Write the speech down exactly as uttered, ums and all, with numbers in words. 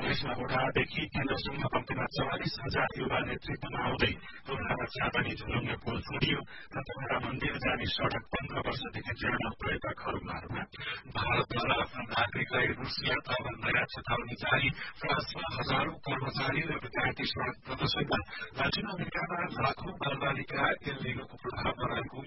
यसमा ओडादेखि केन्द्रसम्म कम्तीमा चौवालिस हजार युवा नेतृत्वमा आउँदै दोहोरा चाँदनी झुलुङ्गे पुल छोडियो र दोहोरा मन्दिर जाने सड़क पन्ध्र वर्षदेखि जीर्ण पर्यटकहरूमा भारतद्वारा आफ्ना नागरिकलाई रूस यात्रा नयाँ चेतावनी जारी फ्रान्समा हजारौं कर्मचारी र विद्यार्थी सड़क प्रदर्शनमा लाटिन अमेरिकामा लाखौं बालबालिका एल निनोको प्रभावमा रहेको